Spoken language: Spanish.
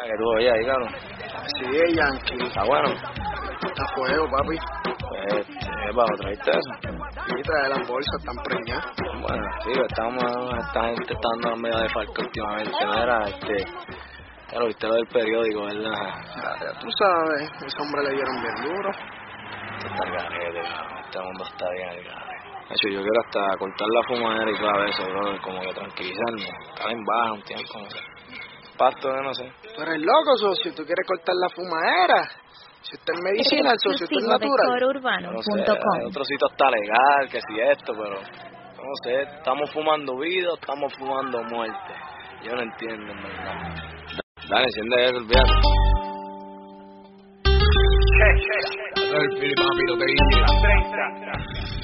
que tú oyes ahí, cabrón. Sí, Yankee. Está bueno. Está fuego, papi. Pues, para traerte eso. Sí, trae las bolsas, están preñadas. Bueno, sí, esta gente está dando medio de falco últimamente, mira, ya lo viste lo del periódico, ¿verdad? Ya tú sabes, ese hombre le dieron bien duro. Está el garete, cabrón, este mundo está bien el garete. De hecho, yo quiero hasta cortar la fumadera y claro eso, brother, como que tranquilizarme, estar en baja un tiempo, no sé. Pasto de no sé. Tú eres loco, socio, tú quieres cortar la fumadera. Si usted es medicina, el socio, usted es natural. No sé, el otro sitio está legal, que si esto, pero no sé, estamos fumando vida o estamos fumando muerte. Yo no entiendo, en verdad. Dale, enciende eso, olvídate. El Fili, papi, lo que dice.